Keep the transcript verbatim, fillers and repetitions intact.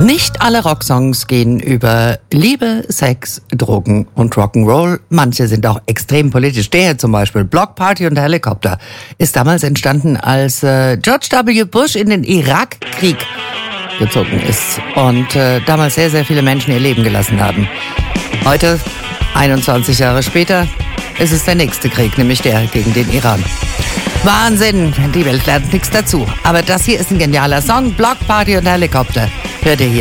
Nicht alle Rocksongs gehen über Liebe, Sex, Drogen und Rock'n'Roll. Manche sind auch extrem politisch. Der hier zum Beispiel, Block Party und Helikopter, ist damals entstanden, als äh, George W. Bush in den Irakkrieg gezogen ist und äh, damals sehr, sehr viele Menschen ihr Leben gelassen haben. Heute, einundzwanzig Jahre später, ist es der nächste Krieg, nämlich der gegen den Iran. Wahnsinn, die Welt lernt nichts dazu. Aber das hier ist ein genialer Song, Block Party und Helikopter. Hört ihr hier.